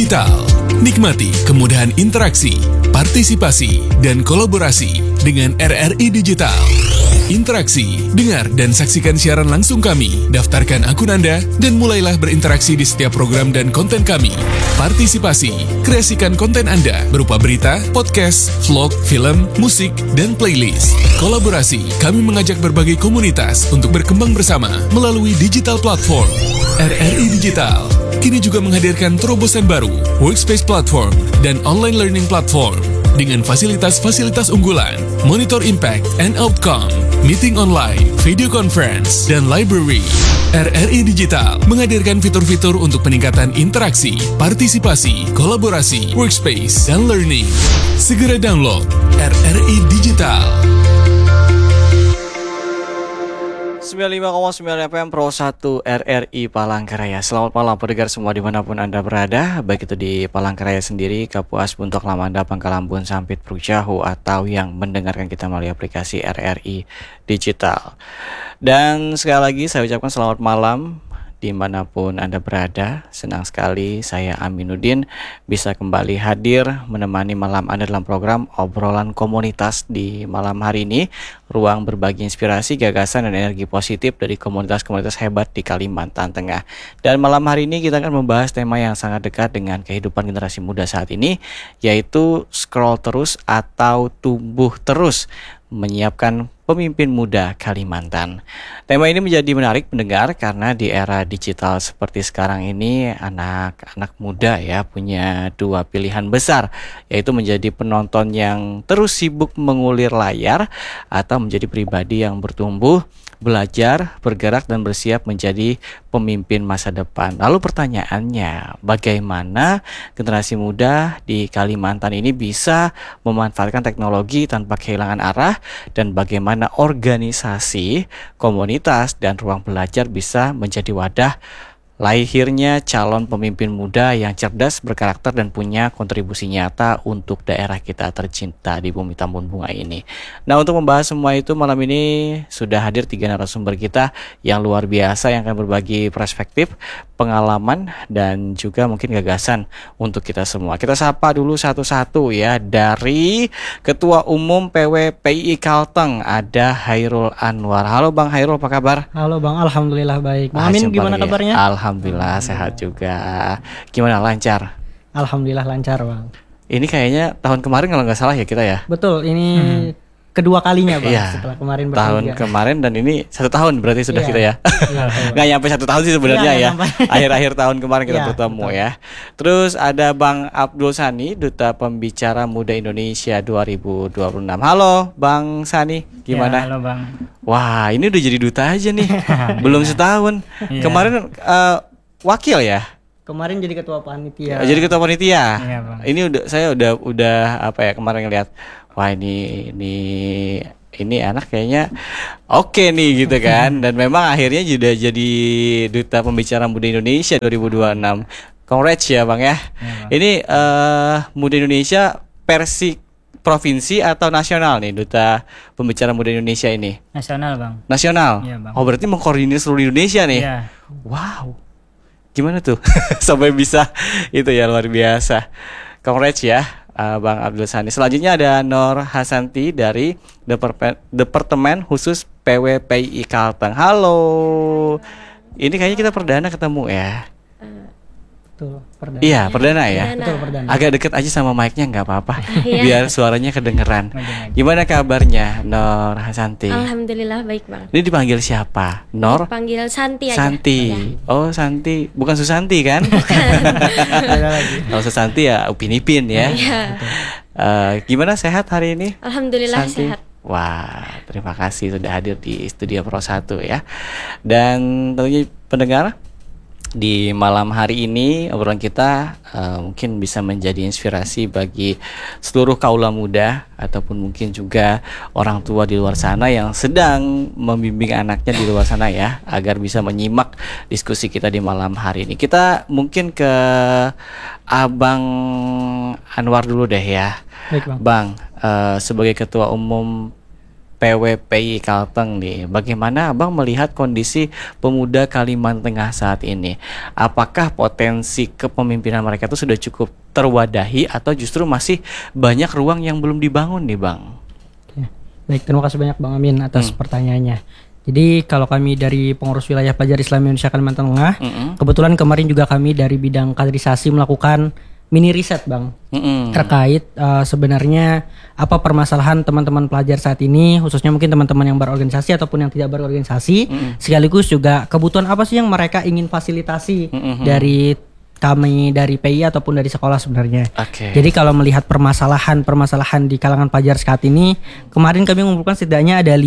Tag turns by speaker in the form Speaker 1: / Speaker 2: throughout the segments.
Speaker 1: Digital. Nikmati kemudahan interaksi, partisipasi, dan kolaborasi dengan RRI Digital. Interaksi, dengar dan saksikan siaran langsung kami, daftarkan akun Anda, dan mulailah berinteraksi di setiap program dan konten kami. Partisipasi, kreasikan konten Anda berupa berita, podcast, vlog, film, musik, dan playlist. Kolaborasi, kami mengajak berbagai komunitas untuk berkembang bersama melalui digital platform. RRI Digital kini juga menghadirkan terobosan baru, workspace platform, dan online learning platform dengan fasilitas-fasilitas unggulan, monitor impact and outcome, meeting online, video conference, dan library. RRI Digital menghadirkan fitur-fitur untuk peningkatan interaksi, partisipasi, kolaborasi, workspace, dan learning. Segera download RRI Digital.
Speaker 2: 95,9 FM Pro 1 RRI Palangkaraya. Selamat malam pendengar semua dimanapun Anda berada, baik itu di Palangkaraya sendiri, Kapuas, Buntok, Lamanda, Pangkalambun, Sampit, Prujahu, atau yang mendengarkan kita melalui aplikasi RRI Digital. Dan sekali lagi saya ucapkan selamat malam dimanapun Anda berada. Senang sekali saya Aminuddin bisa kembali hadir menemani malam Anda dalam program Obrolan Komunitas di malam hari ini. Ruang berbagi inspirasi, gagasan, dan energi positif dari komunitas-komunitas hebat di Kalimantan Tengah. Dan malam hari ini kita akan membahas tema yang sangat dekat dengan kehidupan generasi muda saat ini, yaitu scroll terus atau tumbuh terus, menyiapkan pemimpin muda Kalimantan. Tema ini menjadi menarik pendengar karena di era digital seperti sekarang ini anak-anak muda ya punya dua pilihan besar, yaitu menjadi penonton yang terus sibuk mengulir layar atau menjadi pribadi yang bertumbuh, belajar, bergerak, dan bersiap menjadi pemimpin masa depan. Lalu pertanyaannya, bagaimana generasi muda di Kalimantan ini bisa memanfaatkan teknologi tanpa kehilangan arah, dan bagaimana organisasi, komunitas, dan ruang belajar bisa menjadi wadah lahirnya calon pemimpin muda yang cerdas, berkarakter, dan punya kontribusi nyata untuk daerah kita tercinta di bumi Tambun Bunga ini. Nah, untuk membahas semua itu malam ini sudah hadir 3 narasumber kita yang luar biasa yang akan berbagi perspektif, pengalaman, dan juga mungkin gagasan untuk kita semua. Kita sapa dulu satu-satu ya. Dari Ketua Umum PWPI Kalteng ada Hairul Anwar. Halo Bang Hairul, apa kabar?
Speaker 3: Halo Bang, alhamdulillah baik. Bang Amin gimana kabarnya?
Speaker 2: Alhamdulillah sehat juga. Gimana, lancar?
Speaker 3: Alhamdulillah lancar Bang.
Speaker 2: Ini kayaknya tahun kemarin kalau nggak salah ya kita ya?
Speaker 3: Betul, ini kedua kalinya Bang,
Speaker 2: iya,
Speaker 3: setelah kemarin bertiga.
Speaker 2: Tahun kemarin dan ini 1 tahun berarti sudah
Speaker 3: iya,
Speaker 2: kita ya?
Speaker 3: Iya,
Speaker 2: nggak nyampe 1 tahun sih sebenarnya ya. Akhir-akhir tahun kemarin kita
Speaker 3: iya,
Speaker 2: bertemu
Speaker 3: betul.
Speaker 2: ya. Terus ada Bang Abdul Sani, Duta Pembicara Muda Indonesia 2026. Halo Bang Sani, gimana?
Speaker 4: Ya, halo Bang.
Speaker 2: Wah, ini udah jadi duta aja nih. Belum setahun.
Speaker 4: Iya.
Speaker 2: Kemarin wakil ya?
Speaker 3: Kemarin jadi ketua panitia.
Speaker 2: Jadi ketua panitia.
Speaker 4: Iya, Bang.
Speaker 2: Ini saya udah apa ya, kemarin ngeliat, wah ini anak kayaknya oke nih gitu kan. Dan memang akhirnya sudah jadi Duta Pembicara Muda Indonesia 2026. Congrats ya Bang ya.
Speaker 4: Iya, Bang.
Speaker 2: Ini Muda Indonesia versi provinsi atau nasional nih, Duta Pembicara Muda Indonesia ini?
Speaker 4: Nasional Bang.
Speaker 2: Nasional?
Speaker 4: Iya, Bang.
Speaker 2: Oh, berarti mengkoordinir seluruh Indonesia nih?
Speaker 4: Iya.
Speaker 2: Wow, gimana tuh sampai bisa itu ya, luar biasa. Congrats ya Bang Abdul Sani. Selanjutnya ada Nur Hasanti dari Departemen Khusus PWPI Kalteng. Halo. Ini kayaknya kita perdana ketemu ya?
Speaker 3: Betul, perdana.
Speaker 2: Iya, perdana ya?
Speaker 3: Betul, perdana.
Speaker 2: Agak deket aja sama mic-nya nggak apa-apa,
Speaker 5: Iya.
Speaker 2: biar suaranya kedengeran. Gimana kabarnya Nur Hasanti?
Speaker 5: Alhamdulillah baik Bang.
Speaker 2: Ini dipanggil siapa? Nur?
Speaker 5: Panggil Santi aja.
Speaker 2: Santi.
Speaker 5: Ya.
Speaker 2: Oh, Santi. Bukan Susanti kan?
Speaker 3: Ada lagi.
Speaker 2: Kalau Susanti ya Upin Ipin ya.
Speaker 5: Iya.
Speaker 2: Gimana, sehat hari ini?
Speaker 5: Alhamdulillah
Speaker 2: Santi?
Speaker 5: sehat.
Speaker 2: Wah, terima kasih sudah hadir di Studio Pro 1 ya. Dan tentunya pendengar, di malam hari ini obrolan kita mungkin bisa menjadi inspirasi bagi seluruh kaula muda ataupun mungkin juga orang tua di luar sana yang sedang membimbing anaknya di luar sana ya, agar bisa menyimak diskusi kita di malam hari ini. Kita mungkin ke Abang Anwar dulu deh ya.
Speaker 3: Baik Bang.
Speaker 2: Bang, sebagai Ketua Umum PWPI Kalteng nih, bagaimana Abang melihat kondisi pemuda Kalimantan Tengah saat ini? Apakah potensi kepemimpinan mereka itu sudah cukup terwadahi atau justru masih banyak ruang yang belum dibangun nih Bang?
Speaker 3: Oke. Baik, terima kasih banyak Bang Amin atas pertanyaannya. Jadi kalau kami dari pengurus wilayah Pelajar Islam Indonesia Kalimantan Tengah, kebetulan kemarin juga kami dari bidang kaderisasi melakukan mini riset Bang, terkait sebenarnya apa permasalahan teman-teman pelajar saat ini, khususnya mungkin teman-teman yang berorganisasi ataupun yang tidak berorganisasi, sekaligus juga kebutuhan apa sih yang mereka ingin fasilitasi dari kami dari PI ataupun dari sekolah sebenarnya. Jadi kalau melihat permasalahan di kalangan pelajar saat ini, kemarin kami mengumpulkan setidaknya ada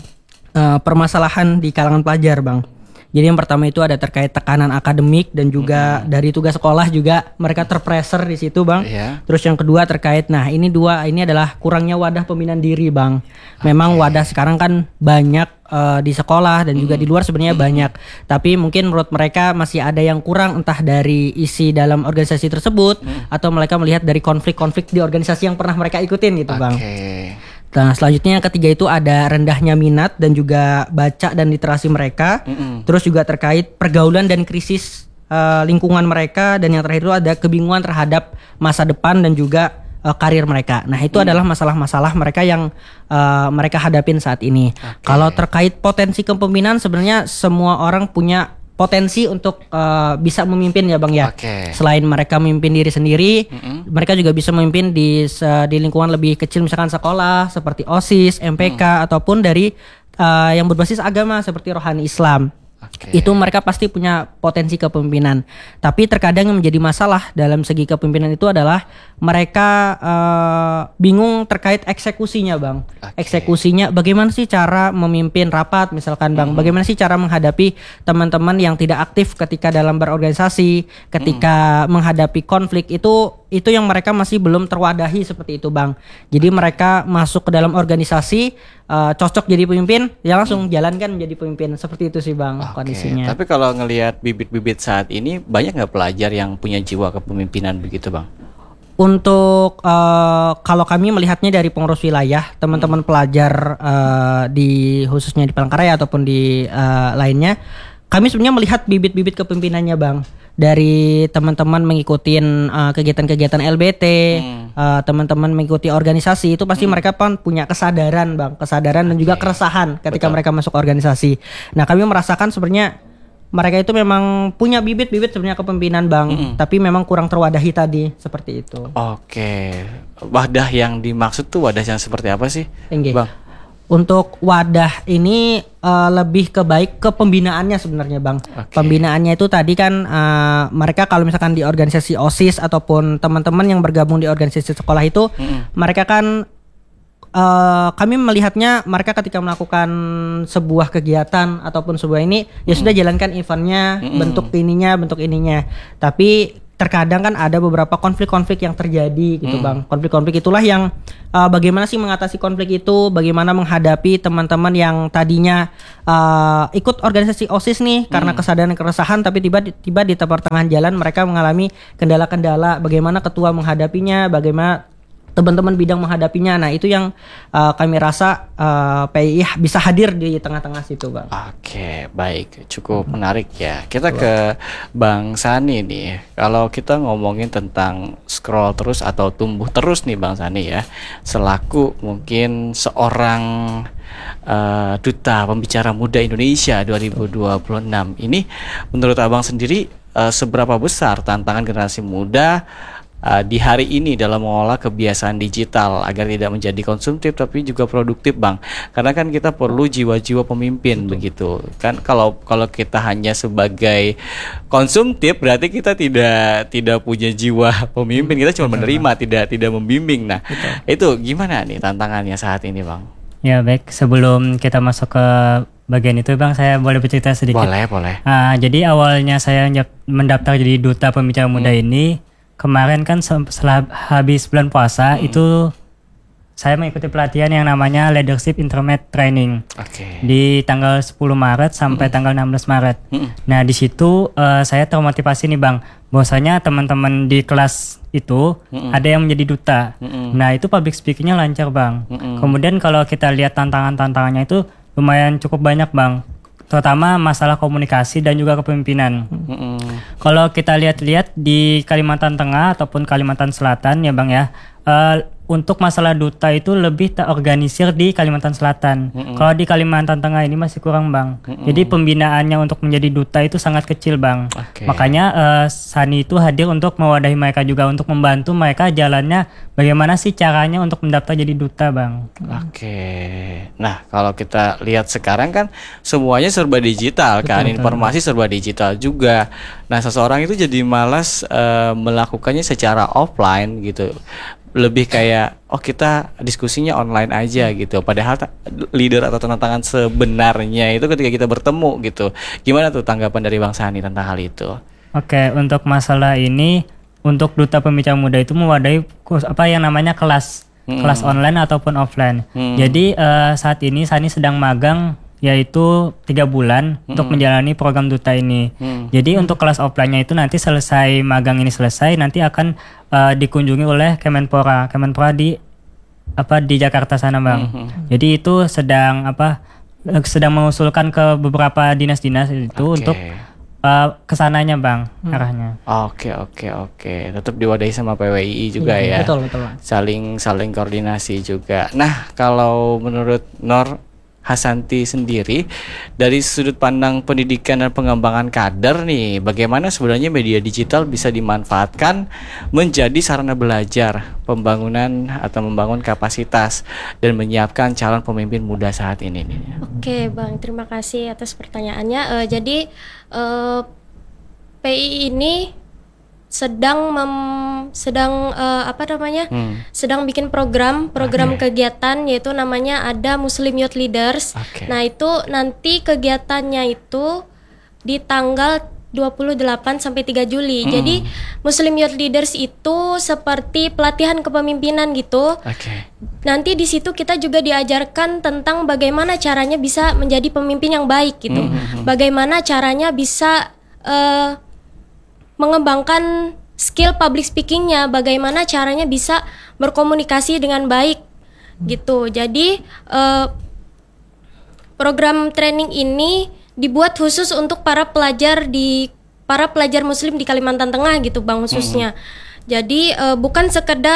Speaker 3: 5 permasalahan di kalangan pelajar Bang. Jadi yang pertama itu ada terkait tekanan akademik dan juga dari tugas sekolah juga mereka terpressure di situ Bang. Terus yang kedua terkait, nah ini adalah kurangnya wadah pembinaan diri Bang. Memang wadah sekarang kan banyak di sekolah dan juga di luar sebenarnya banyak. Tapi mungkin menurut mereka masih ada yang kurang, entah dari isi dalam organisasi tersebut atau mereka melihat dari konflik-konflik di organisasi yang pernah mereka ikutin gitu Bang. Nah selanjutnya yang ketiga itu ada rendahnya minat dan juga baca dan literasi mereka. Terus juga terkait pergaulan dan krisis lingkungan mereka. Dan yang terakhir itu ada kebingungan terhadap masa depan dan juga karir mereka. Nah itu adalah masalah-masalah mereka yang mereka hadapin saat ini. Kalau terkait potensi kepemimpinan, sebenarnya semua orang punya potensi untuk bisa memimpin ya Bang ya. Selain mereka memimpin diri sendiri, mereka juga bisa memimpin di lingkungan lebih kecil, misalkan sekolah seperti OSIS, MPK ataupun dari yang berbasis agama seperti Rohani Islam. Itu mereka pasti punya potensi kepemimpinan. Tapi terkadang yang menjadi masalah dalam segi kepemimpinan itu adalah mereka bingung terkait eksekusinya Bang. Eksekusinya bagaimana sih cara memimpin rapat misalkan Bang. Bagaimana sih cara menghadapi teman-teman yang tidak aktif ketika dalam berorganisasi, ketika menghadapi konflik itu yang mereka masih belum terwadahi seperti itu Bang. Jadi mereka masuk ke dalam organisasi, cocok jadi pemimpin, ya langsung jalankan menjadi pemimpin. Seperti itu sih Bang kondisinya.
Speaker 2: Tapi kalau ngelihat bibit-bibit saat ini, banyak nggak pelajar yang punya jiwa kepemimpinan begitu Bang?
Speaker 3: Untuk kalau kami melihatnya dari pengurus wilayah, teman-teman pelajar khususnya di Palangkaraya ataupun di lainnya, kami sebenarnya melihat bibit-bibit kepemimpinannya Bang. Dari teman-teman mengikuti kegiatan-kegiatan LBT, teman-teman mengikuti organisasi, itu pasti mereka punya kesadaran Bang, dan juga keresahan ketika mereka masuk organisasi. Nah kami merasakan sebenarnya mereka itu memang punya bibit-bibit sebenarnya kepemimpinan Bang, tapi memang kurang terwadahi tadi seperti itu.
Speaker 2: Wadah yang dimaksud tuh wadah yang seperti apa sih Bang?
Speaker 3: Untuk wadah ini lebih ke pembinaannya sebenarnya Bang. Pembinaannya itu tadi kan mereka kalau misalkan di organisasi OSIS ataupun teman-teman yang bergabung di organisasi sekolah itu, mereka kan kami melihatnya mereka ketika melakukan sebuah kegiatan ataupun sebuah ini ya sudah jalankan eventnya, bentuk ininya. Tapi terkadang kan ada beberapa konflik-konflik yang terjadi gitu Bang. Konflik-konflik itulah yang bagaimana sih mengatasi konflik itu, bagaimana menghadapi teman-teman yang tadinya ikut organisasi OSIS nih karena kesadaran dan keresahan, tapi tiba-tiba di pertengahan jalan mereka mengalami kendala-kendala, bagaimana ketua menghadapinya, bagaimana teman-teman bidang menghadapinya. Nah itu yang kami rasa PI bisa hadir di tengah-tengah situ Bang.
Speaker 2: Baik, cukup menarik ya. Kita ke Bang Sani nih. Kalau kita ngomongin tentang scroll terus atau tumbuh terus nih Bang Sani ya, selaku mungkin seorang duta pembicara muda Indonesia 2026 ini, menurut Abang sendiri seberapa besar tantangan generasi muda di hari ini dalam mengolah kebiasaan digital agar tidak menjadi konsumtif tapi juga produktif Bang? Karena kan kita perlu jiwa-jiwa pemimpin begitu kan. Kalau kita hanya sebagai konsumtif berarti kita tidak punya jiwa pemimpin, kita cuma menerima, tidak membimbing. Nah itu gimana nih tantangannya saat ini Bang?
Speaker 4: Ya baik, sebelum kita masuk ke bagian itu Bang, saya boleh bercerita sedikit?
Speaker 2: Boleh.
Speaker 4: Jadi awalnya saya mendaftar jadi duta pembicara muda ini kemarin kan setelah habis bulan puasa itu saya mengikuti pelatihan yang namanya Leadership Intermediate Training di tanggal 10 Maret sampai tanggal 16 Maret. Nah, di situ saya termotivasi nih Bang, bahwasanya teman-teman di kelas itu ada yang menjadi duta. Nah, itu public speakingnya lancar Bang. Kemudian kalau kita lihat tantangannya itu lumayan cukup banyak Bang, terutama masalah komunikasi dan juga kepemimpinan. Kalau kita lihat-lihat di Kalimantan Tengah ataupun Kalimantan Selatan ya Bang ya, untuk masalah duta itu lebih terorganisir di Kalimantan Selatan. Kalau di Kalimantan Tengah ini masih kurang Bang. Jadi pembinaannya untuk menjadi duta itu sangat kecil Bang. Makanya Sani itu hadir untuk mewadahi mereka juga, untuk membantu mereka jalannya bagaimana sih caranya untuk mendaftar jadi duta Bang.
Speaker 2: Nah, kalau kita lihat sekarang kan semuanya serba digital kan, informasi serba digital juga. Nah, seseorang itu jadi malas melakukannya secara offline gitu. Lebih kayak kita diskusinya online aja gitu. Padahal leader atau tantangan sebenarnya itu ketika kita bertemu gitu. Gimana tuh tanggapan dari Bang Sani tentang hal itu?
Speaker 4: Untuk masalah ini, untuk duta pembicara muda itu mewadahi yang namanya kelas online ataupun offline. Jadi saat ini Sani sedang magang, yaitu 3 bulan untuk menjalani program duta ini. Jadi untuk kelas offline-nya itu nanti selesai magang ini selesai, nanti akan dikunjungi oleh Kemenpora di Jakarta sana Bang. Jadi itu sedang mengusulkan ke beberapa dinas-dinas itu untuk kesananya Bang arahnya.
Speaker 2: Oke. Tetap diwadahi sama PWII juga ya. Betul. Saling koordinasi juga. Nah, kalau menurut Nur Hasanti sendiri, dari sudut pandang pendidikan dan pengembangan kader nih, bagaimana sebenarnya media digital bisa dimanfaatkan menjadi sarana belajar, pembangunan atau membangun kapasitas dan menyiapkan calon pemimpin muda saat ini nih?
Speaker 5: Oke Bang, terima kasih atas pertanyaannya. Jadi PI ini sedang bikin program kegiatan, yaitu namanya ada Muslim Youth Leaders. Nah, itu nanti kegiatannya itu di tanggal 28 sampai 3 Juli. Jadi Muslim Youth Leaders itu seperti pelatihan kepemimpinan gitu. Nanti di situ kita juga diajarkan tentang bagaimana caranya bisa menjadi pemimpin yang baik gitu. Bagaimana caranya bisa mengembangkan skill public speakingnya, bagaimana caranya bisa berkomunikasi dengan baik gitu. Jadi program training ini dibuat khusus untuk para pelajar Muslim di Kalimantan Tengah gitu Bang, khususnya. Jadi bukan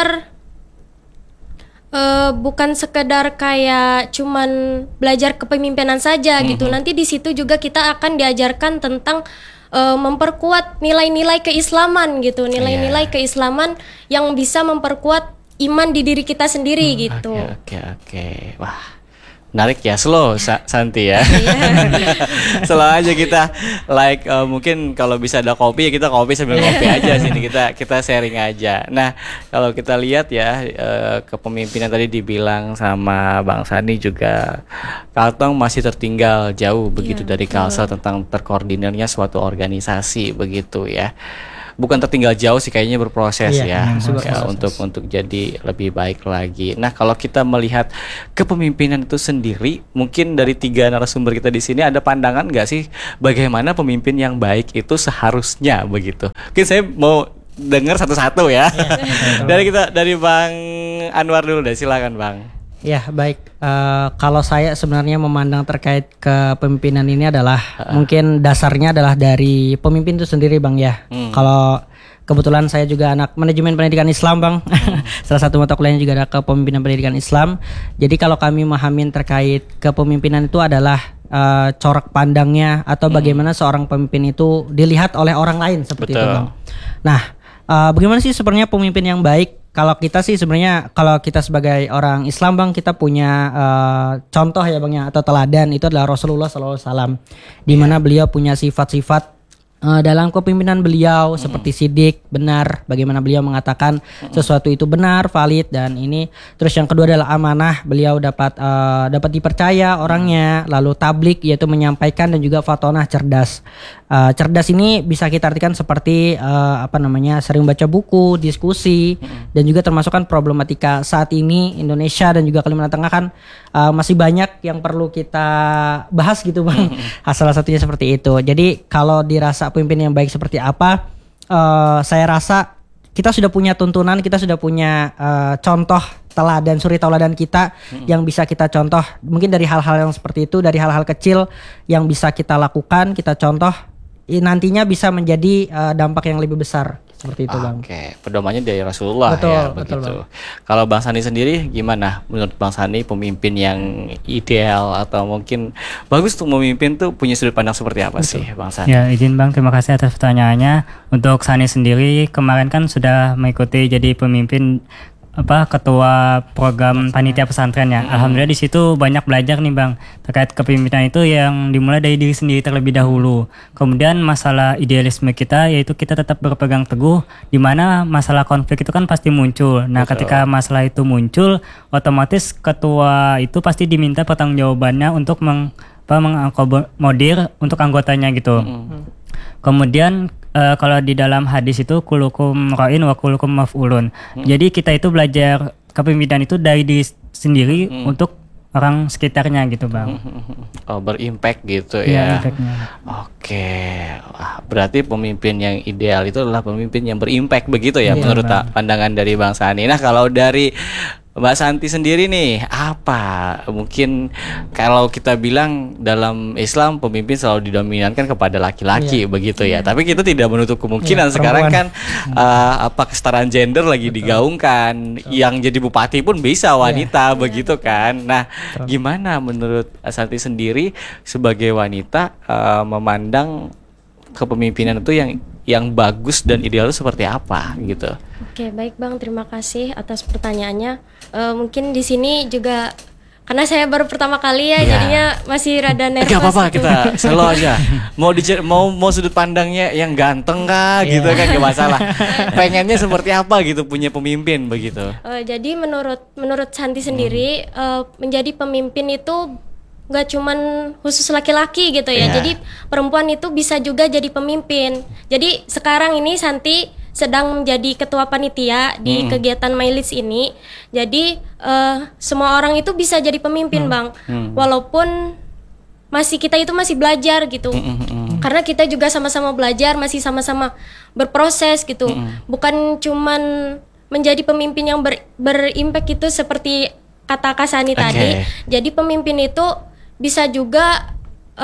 Speaker 5: sekedar kayak cuman belajar kepemimpinan saja gitu. Nanti di situ juga kita akan diajarkan tentang memperkuat nilai-nilai keislaman gitu, nilai-nilai keislaman yang bisa memperkuat iman di diri kita sendiri gitu.
Speaker 2: Oke. Wah, menarik ya, slow Santi ya. Slow aja kita mungkin kalau bisa ada kopi ya kita kopi sambil ngopi aja sini, kita sharing aja. Nah, kalau kita lihat ya kepemimpinan tadi dibilang sama Bang Sani juga, Kalteng masih tertinggal jauh begitu dari Kalsel tentang terkoordinirnya suatu organisasi begitu ya. Bukan tertinggal jauh sih, kayaknya berproses untuk jadi lebih baik lagi. Nah, kalau kita melihat kepemimpinan itu sendiri, mungkin dari 3 narasumber kita di sini ada pandangan nggak sih bagaimana pemimpin yang baik itu seharusnya begitu? Mungkin saya mau dengar satu-satu ya. Dari Bang Anwar dulu deh, silakan Bang.
Speaker 3: Ya, baik. Kalau saya sebenarnya memandang terkait kepemimpinan ini adalah mungkin dasarnya adalah dari pemimpin itu sendiri Bang ya. Kalau kebetulan saya juga anak manajemen pendidikan Islam Bang. Salah satu mata kuliahnya juga ada kepemimpinan pendidikan Islam. Jadi kalau kami memahamin terkait kepemimpinan itu adalah corak pandangnya atau bagaimana seorang pemimpin itu dilihat oleh orang lain seperti itu Bang. Nah, bagaimana sih sebenarnya pemimpin yang baik? Kalau kita sih sebenarnya, kalau kita sebagai orang Islam Bang, kita punya contoh ya Bang ya, atau teladan, itu adalah Rasulullah SAW, di mana beliau punya sifat-sifat dalam kepemimpinan beliau seperti sidik, benar, bagaimana beliau mengatakan sesuatu itu benar, valid, dan ini. Terus yang kedua adalah amanah, beliau dapat dipercaya orangnya, lalu tablik, yaitu menyampaikan, dan juga fatonah, cerdas. Cerdas ini bisa kita artikan seperti sering baca buku, diskusi, dan juga termasuk kan problematika saat ini Indonesia dan juga Kalimantan Tengah kan masih banyak yang perlu kita bahas gitu Bang. Salah satunya seperti itu. Jadi kalau dirasa pemimpin yang baik seperti apa, saya rasa kita sudah punya tuntunan, kita sudah punya contoh teladan, suri tauladan kita yang bisa kita contoh. Mungkin dari hal-hal yang seperti itu, dari hal-hal kecil yang bisa kita lakukan, kita contoh, nantinya bisa menjadi dampak yang lebih besar seperti itu Bang.
Speaker 2: Oke, pedomannya dari Rasulullah.
Speaker 3: Betul,
Speaker 2: ya
Speaker 3: betul,
Speaker 2: begitu.
Speaker 3: Bang.
Speaker 2: Kalau Bang Sani sendiri gimana menurut Bang Sani pemimpin yang ideal atau mungkin bagus untuk memimpin tuh punya sudut pandang seperti apa sih Bang Sani?
Speaker 4: Ya izin Bang, terima kasih atas pertanyaannya. Untuk Sani sendiri kemarin kan sudah mengikuti jadi pemimpin ketua program panitia pesantren ya. Alhamdulillah di situ banyak belajar nih Bang terkait kepemimpinan itu yang dimulai dari diri sendiri terlebih dahulu. Kemudian masalah idealisme kita yaitu kita tetap berpegang teguh, di mana masalah konflik itu kan pasti muncul. Nah, ketika masalah itu muncul, otomatis ketua itu pasti diminta pertanggungjawabannya untuk mengakomodir untuk anggotanya gitu. Kemudian kalau di dalam hadis itu kulukum ra'in wa kulukum maf'ulun. Jadi kita itu belajar kepemimpinan itu dari diri sendiri untuk orang sekitarnya gitu Bang.
Speaker 2: Oh, berimpact gitu
Speaker 4: ya.
Speaker 2: Oke. Wah, berarti pemimpin yang ideal itu adalah pemimpin yang berimpact begitu ya menurut pandangan dari Bang Sani. Nah, kalau dari Mbak Santi sendiri nih, apa mungkin kalau kita bilang dalam Islam pemimpin selalu didominankan kepada laki-laki begitu ya. Tapi kita tidak menutup kemungkinan sekarang kan kesetaraan gender lagi digaungkan. Yang jadi bupati pun bisa wanita begitu kan. Nah, gimana menurut Santi sendiri sebagai wanita memandang kepemimpinan itu yang bagus dan ideal itu seperti apa gitu?
Speaker 5: Oke, baik Bang, terima kasih atas pertanyaannya. Mungkin di sini juga karena saya baru pertama kali ya, jadinya masih rada nervous.
Speaker 2: Gak apa-apa,
Speaker 5: gitu.
Speaker 2: kita slow aja. Mau sudut pandangnya yang ganteng kah gitu kan gak masalah. Pengennya seperti apa gitu punya pemimpin begitu.
Speaker 5: Jadi menurut Santi sendiri menjadi pemimpin itu nggak cuman khusus laki-laki gitu ya. Jadi perempuan itu bisa juga jadi pemimpin. Jadi sekarang ini Santi sedang menjadi ketua panitia di kegiatan Mailis ini. Jadi semua orang itu bisa jadi pemimpin Bang. Walaupun kita itu masih belajar gitu. Karena kita juga sama-sama belajar, masih sama-sama berproses gitu. Bukan cuman menjadi pemimpin yang berimpact itu seperti kata Kak Sani tadi. Jadi pemimpin itu bisa juga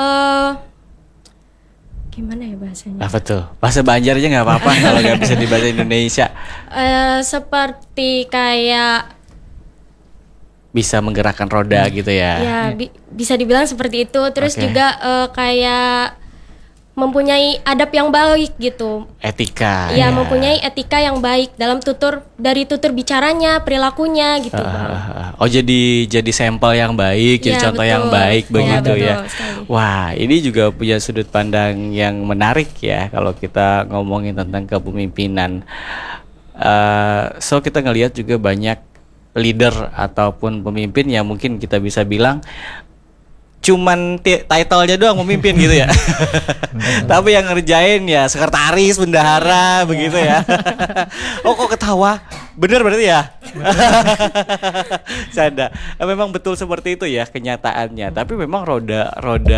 Speaker 5: gimana ya bahasanya?
Speaker 2: Apa tuh? Bahasa Banjar aja nggak apa-apa kalau nggak bisa di bahasa Indonesia.
Speaker 5: Seperti kayak
Speaker 2: bisa menggerakkan roda gitu ya?
Speaker 5: Ya bisa dibilang seperti itu. Terus juga kayak mempunyai adab yang baik gitu.
Speaker 2: Etika.
Speaker 5: Ya, mempunyai etika yang baik dalam dari tutur bicaranya, perilakunya gitu.
Speaker 2: Oh, jadi sampel yang baik, jadi contoh yang baik begitu ya.
Speaker 5: Sekali.
Speaker 2: Wah, ini juga punya sudut pandang yang menarik ya kalau kita ngomongin tentang kepemimpinan. So kita ngelihat juga banyak leader ataupun pemimpin yang mungkin kita bisa bilang cuman title-nya doang memimpin gitu ya. Tapi yang ngerjain ya sekretaris, bendahara begitu ya. Oh, kok ketawa? Bener berarti ya? Canda. Memang betul seperti itu ya kenyataannya. Tapi memang roda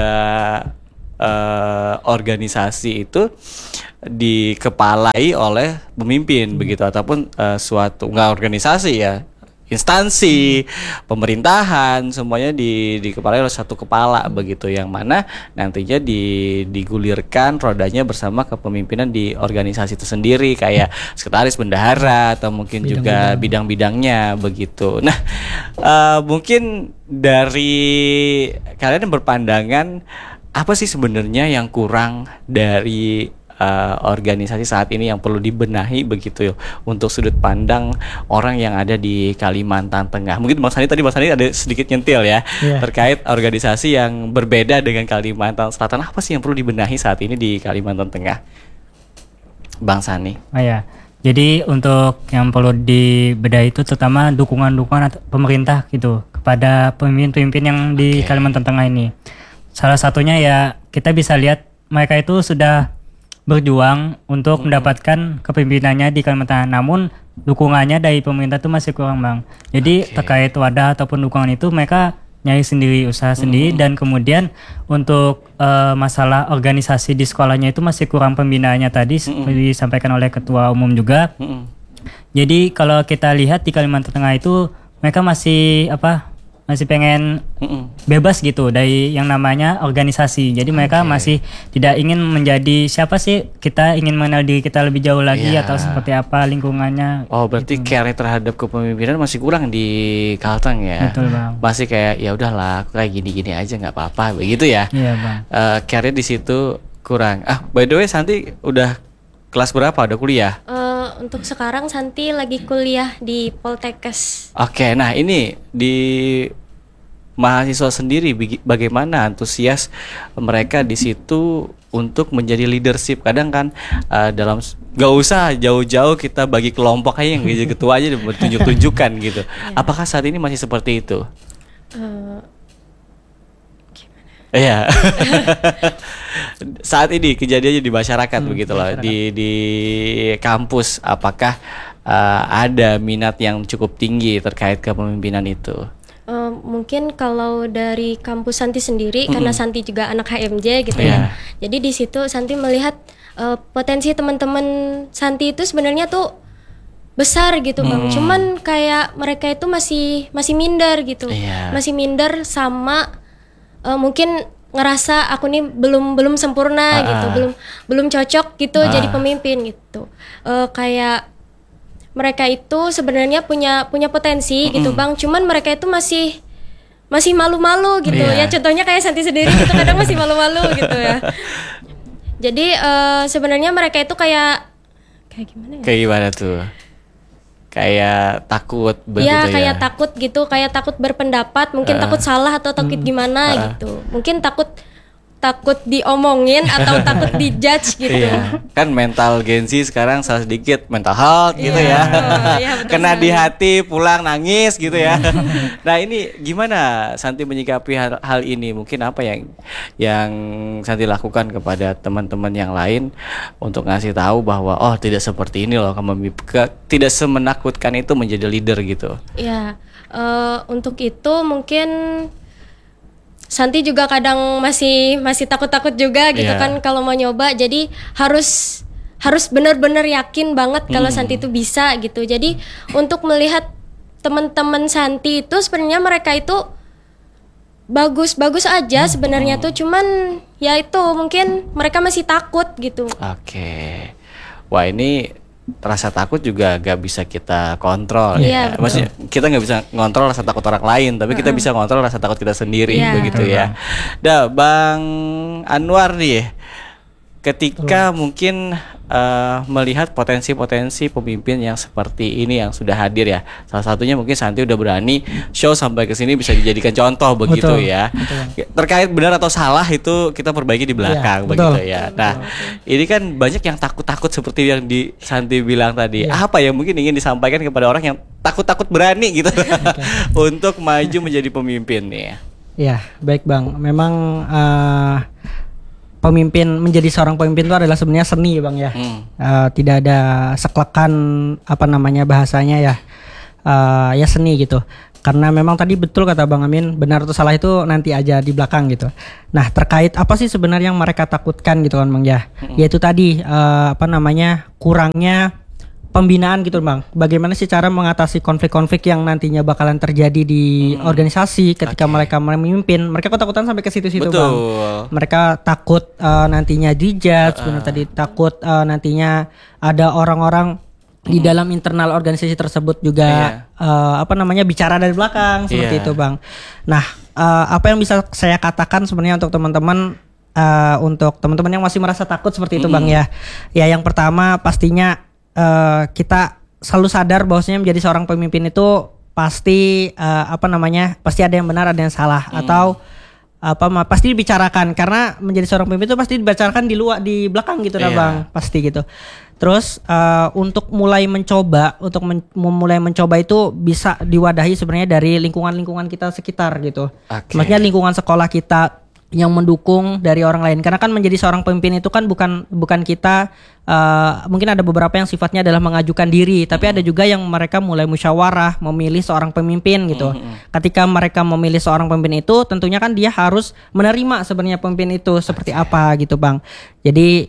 Speaker 2: organisasi itu dikepalai oleh pemimpin begitu, ataupun suatu organisasi ya, instansi pemerintahan semuanya dikepalai oleh satu kepala begitu, yang mana nantinya digulirkan rodanya bersama kepemimpinan di organisasi itu sendiri, kayak sekretaris, bendahara, atau mungkin juga bidang-bidangnya begitu. Nah, mungkin dari kalian yang berpandangan apa sih sebenarnya yang kurang dari organisasi saat ini yang perlu dibenahi begitu untuk sudut pandang orang yang ada di Kalimantan Tengah? Mungkin Bang Sani ada sedikit nyentil ya terkait organisasi yang berbeda dengan Kalimantan Selatan. Apa sih yang perlu dibenahi saat ini di Kalimantan Tengah, Bang Sani?
Speaker 4: Jadi untuk yang perlu dibedahi itu terutama dukungan pemerintah gitu kepada pemimpin-pemimpin yang di Kalimantan Tengah ini. Salah satunya ya kita bisa lihat mereka itu sudah berjuang untuk mendapatkan kepemimpinannya di Kalimantan. Namun dukungannya dari pemerintah itu masih kurang, Bang. Jadi terkait wadah ataupun dukungan itu mereka nyari sendiri, usaha sendiri, dan kemudian untuk masalah organisasi di sekolahnya itu masih kurang pembinaannya tadi seperti disampaikan oleh Ketua Umum juga. Jadi kalau kita lihat di Kalimantan Tengah itu mereka masih pengen bebas gitu dari yang namanya organisasi. Jadi mereka masih tidak ingin menjadi siapa sih, kita ingin mengenal diri kita lebih jauh lagi atau seperti apa lingkungannya.
Speaker 2: Oh, berarti gitu. Care terhadap kepemimpinan masih kurang di Kalteng ya.
Speaker 4: Betul, Bang.
Speaker 2: Masih kayak ya udahlah, kayak gini-gini aja nggak apa-apa begitu ya.
Speaker 4: Iya, Bang.
Speaker 2: Care di situ kurang. By the way, Santi udah kelas berapa? Udah kuliah?
Speaker 5: Untuk sekarang Santi lagi kuliah di Poltekkes.
Speaker 2: Oke, nah ini di mahasiswa sendiri bagaimana antusias mereka di situ untuk menjadi leadership? Kadang kan dalam gak usah jauh-jauh kita bagi kelompok aja yang jadi ketua aja tunjuk-tunjukkan gitu. Apakah saat ini masih seperti itu? Iya. Saat ini kejadiannya di masyarakat begitu loh, di kampus, apakah ada minat yang cukup tinggi terkait kepemimpinan itu?
Speaker 5: Mungkin kalau dari kampus Santi sendiri, karena Santi juga anak HMJ gitu ya. Jadi di situ Santi melihat potensi teman-teman Santi itu sebenarnya tuh besar gitu, Bang. Cuman kayak mereka itu masih minder gitu. Masih minder sama mungkin ngerasa aku nih belum sempurna gitu, belum cocok gitu jadi pemimpin gitu. Kayak mereka itu sebenarnya punya potensi gitu, Bang. Cuman mereka itu masih malu-malu gitu ya. Contohnya kayak Santi sendiri gitu, kadang masih malu-malu gitu ya. Jadi sebenarnya mereka itu kayak gimana ya?
Speaker 2: Kayak gimana tuh? Kayak takut begitu ya?
Speaker 5: Kayak takut gitu, kayak takut berpendapat, mungkin takut salah atau takut gimana gitu. Mungkin takut diomongin atau takut dijudge gitu.
Speaker 2: Kan mental Gen Z sekarang salah sedikit mental health gitu ya. Kena di hati pulang nangis gitu ya. Nah, ini gimana Santi menyikapi hal ini? Mungkin apa yang Santi lakukan kepada teman-teman yang lain untuk ngasih tahu bahwa tidak seperti ini loh, tidak semenakutkan itu menjadi leader gitu.
Speaker 5: Untuk itu mungkin Santi juga kadang masih takut-takut juga gitu kan kalau mau nyoba. Jadi harus benar-benar yakin banget kalau Santi itu bisa gitu. Jadi untuk melihat teman-teman Santi itu sebenarnya mereka itu bagus aja sebenarnya tuh, cuman ya itu mungkin mereka masih takut gitu.
Speaker 2: Oke. Wah, ini rasa takut juga gak bisa kita kontrol ya. Maksudnya kita gak bisa ngontrol rasa takut orang lain, tapi kita bisa ngontrol rasa takut kita sendiri begitu ya. Dah, Bang Anwar nih, ketika mungkin melihat potensi-potensi pemimpin yang seperti ini yang sudah hadir ya. Salah satunya mungkin Santi udah berani show sampai ke sini bisa dijadikan contoh begitu ya. Terkait benar atau salah itu kita perbaiki di belakang begitu ya. Nah, ini kan banyak yang takut-takut seperti yang di Santi bilang tadi. Apa yang mungkin ingin disampaikan kepada orang yang takut-takut berani gitu untuk maju menjadi pemimpin nih?
Speaker 3: Ya, baik Bang. Memang menjadi seorang pemimpin itu adalah sebenarnya seni, Bang ya. Tidak ada seklekan bahasanya ya. Ya seni gitu. Karena memang tadi betul kata Bang Amin, benar atau salah itu nanti aja di belakang gitu. Nah, terkait apa sih sebenarnya yang mereka takutkan gitu kan Bang ya. Yaitu tadi kurangnya pembinaan gitu Bang. Bagaimana sih cara mengatasi konflik-konflik yang nantinya bakalan terjadi di organisasi ketika mereka memimpin. Mereka ketakutan sampai ke situ-situ Bang. Mereka takut nantinya dijudge, benar tadi takut nantinya ada orang-orang di dalam internal organisasi tersebut juga bicara dari belakang seperti itu Bang. Nah, apa yang bisa saya katakan sebenarnya untuk teman-teman yang masih merasa takut seperti itu Bang ya. Ya, yang pertama pastinya kita selalu sadar bahwasanya menjadi seorang pemimpin itu pasti pasti ada yang benar ada yang salah atau pasti dibicarakan, karena menjadi seorang pemimpin itu pasti dibicarakan di belakang gitu Bang, pasti gitu. Terus untuk mulai mencoba itu bisa diwadahi sebenarnya dari lingkungan kita sekitar gitu. Maksudnya lingkungan sekolah kita yang mendukung dari orang lain. Karena kan menjadi seorang pemimpin itu kan bukan kita, mungkin ada beberapa yang sifatnya adalah mengajukan diri, tapi ada juga yang mereka mulai musyawarah memilih seorang pemimpin gitu. Ketika mereka memilih seorang pemimpin itu, tentunya kan dia harus menerima sebenarnya pemimpin itu seperti apa gitu, Bang. Jadi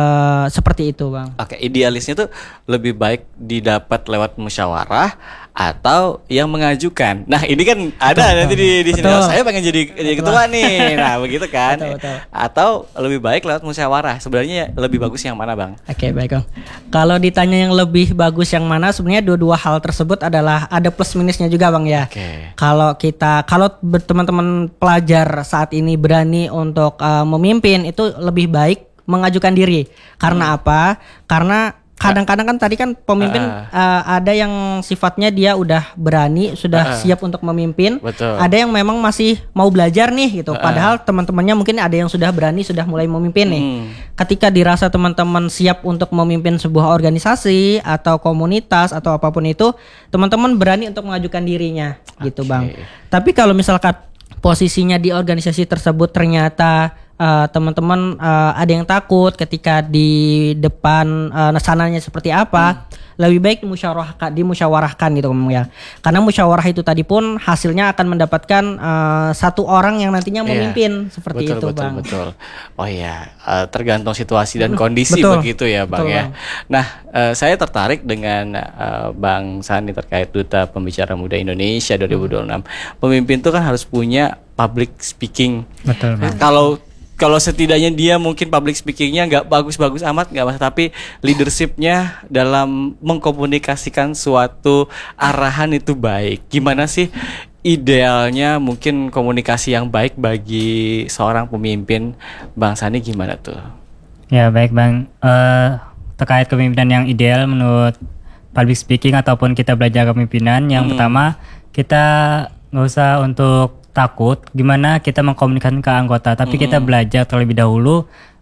Speaker 3: seperti itu, Bang.
Speaker 2: Oke, idealisnya tuh lebih baik didapat lewat musyawarah atau yang mengajukan. Nah, ini kan ada nanti di sini. Oh, saya pengen jadi ketua nih. Nah, begitu kan. Betul. Atau lebih baik lewat musyawarah. Sebenarnya lebih bagus yang mana, Bang?
Speaker 3: Oke, baik, Bang. Kalau ditanya yang lebih bagus yang mana, sebenarnya dua hal tersebut adalah ada plus minusnya juga, Bang ya. Kalau teman-teman pelajar saat ini berani untuk memimpin, itu lebih baik mengajukan diri. Karena apa? Karena kadang-kadang kan tadi kan pemimpin ada yang sifatnya dia udah berani, sudah siap untuk memimpin.
Speaker 2: Betul.
Speaker 3: Ada yang memang masih mau belajar nih gitu. Padahal teman-temannya mungkin ada yang sudah berani, sudah mulai memimpin nih. Ketika dirasa teman-teman siap untuk memimpin sebuah organisasi atau komunitas atau apapun itu, teman-teman berani untuk mengajukan dirinya gitu, Bang. Tapi kalau misalkan posisinya di organisasi tersebut ternyata teman-teman ada yang takut ketika di depan sananya seperti apa, lebih baik dimusyawarahkan gitu ya. Karena musyawarah itu tadi pun hasilnya akan mendapatkan satu orang yang nantinya memimpin seperti itu, Bang.
Speaker 2: Betul. Oh iya, tergantung situasi dan kondisi begitu ya, Bang ya. Bang. Nah, saya tertarik dengan Bang Sani terkait Duta Pembicara Muda Indonesia 2026. Pemimpin itu kan harus punya public speaking.
Speaker 4: Betul, Bang.
Speaker 2: Kalau setidaknya dia mungkin public speakingnya nggak bagus-bagus amat, nggak masalah, tapi leadershipnya dalam mengkomunikasikan suatu arahan itu baik. Gimana sih idealnya mungkin komunikasi yang baik bagi seorang pemimpin, Bang Sani, gimana tuh?
Speaker 4: Ya baik, Bang. Terkait kepemimpinan yang ideal menurut public speaking ataupun kita belajar kepemimpinan, yang pertama kita nggak usah untuk takut gimana kita mengkomunikasikan ke anggota, tapi kita belajar terlebih dahulu.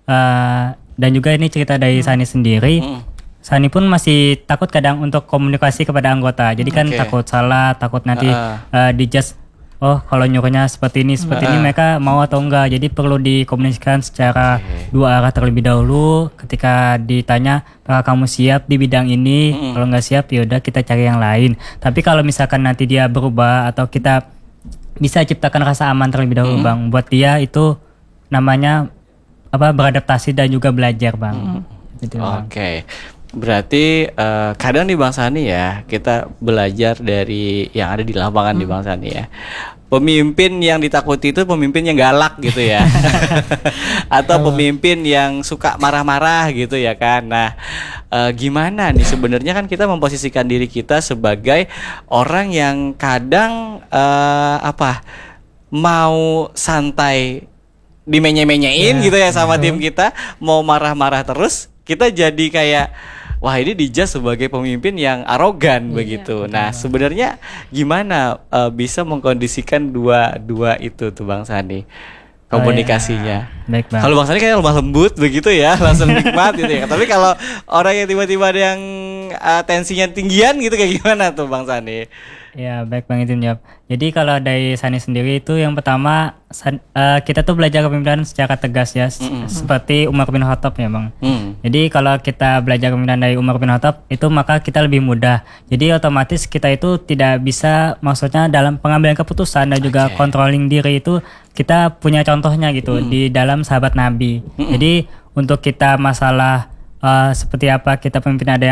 Speaker 4: Dan juga ini cerita dari Sani sendiri. Sani pun masih takut kadang untuk komunikasi kepada anggota. Jadi kan takut salah, takut nanti dijudge. Oh, kalau nyuruhnya seperti ini mereka mau atau enggak. Jadi perlu dikomunikasikan secara dua arah terlebih dahulu. Ketika ditanya, apakah kamu siap di bidang ini? Kalau enggak siap, ya udah kita cari yang lain. Tapi kalau misalkan nanti dia berubah atau kita bisa ciptakan rasa aman terlebih dahulu, Bang. Buat dia itu namanya beradaptasi dan juga belajar, Bang. Gitu, Bang.
Speaker 2: Oke. Berarti kadang di Bang Sani ya, kita belajar dari yang ada di lapangan di Bang Sani ya. Pemimpin yang ditakuti itu pemimpin yang galak gitu ya. Atau pemimpin yang suka marah-marah gitu ya kan. Nah, gimana nih sebenarnya kan kita memposisikan diri kita sebagai orang yang kadang mau santai dimenye-menyein gitu ya sama tim kita, mau marah-marah terus, kita jadi kayak wah ini dijudge sebagai pemimpin yang arogan begitu. Nah sebenarnya gimana bisa mengkondisikan dua itu tuh Bang Sani komunikasinya?
Speaker 4: Baik, Bang.
Speaker 2: Kalau Bang Sani kayak lemah lembut begitu ya, langsung nikmat gitu ya. Tapi kalau orang yang tiba-tiba ada yang tensinya tinggian gitu kayak gimana tuh Bang Sani?
Speaker 4: Ya baik, Bang, izin jawab. Jadi kalau dari Sani sendiri itu yang pertama kita tuh belajar kepemimpinan secara tegas ya, seperti Umar bin Khattab ya, Bang. Jadi kalau kita belajar kepemimpinan dari Umar bin Khattab itu maka kita lebih mudah. Jadi otomatis kita itu tidak bisa, maksudnya dalam pengambilan keputusan dan juga controlling diri itu kita punya contohnya gitu di dalam sahabat Nabi. Jadi untuk kita masalah seperti apa kita pemimpin ada